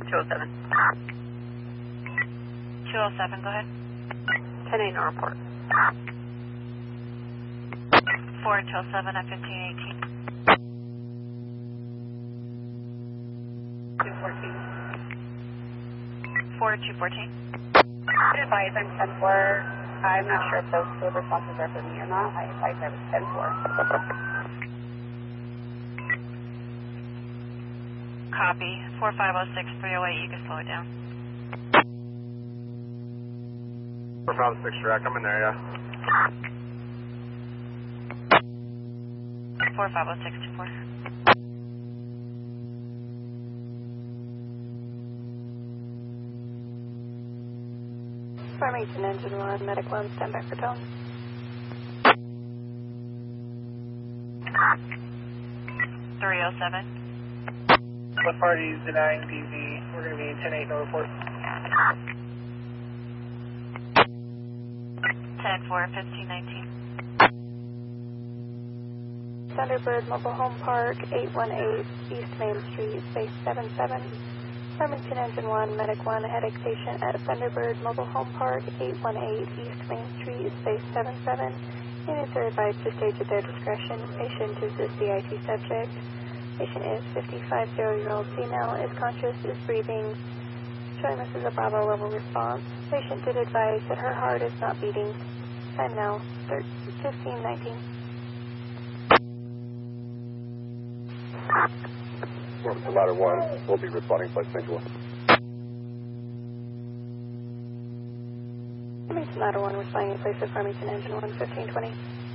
207. 207, go ahead. 10-8, no report. 4207 at 1518. 214. 4214. Advise, I'm 10-4. I'm not sure if those responses are for me or not. I advise I was 10-4. Copy. 4506 308, you can slow it down. 456 track, I'm in there, yeah. 450624. Farmington Engine 1, Medic 1, stand by for tone. 307. What parties denying PV? We're going to be 10-8, no report. 10-4, 1519. Thunderbird Mobile Home Park, 818 East Main Street, space 77. Farmington Engine 1, Medic 1, headache patient at Thunderbird Mobile Home Park, 818 East Main Street, space 77. Units are advised to stage at their discretion. Patient is a CIT subject. Patient is 55-year-old female, is conscious, is breathing, showing this is a Bravo level response. Patient did advise that her heart is not beating. Time now, 1519. The ladder 1 will be responding flight schedule. Farmington Ladder 1, responding in place of Farmington Engine 1, 1520.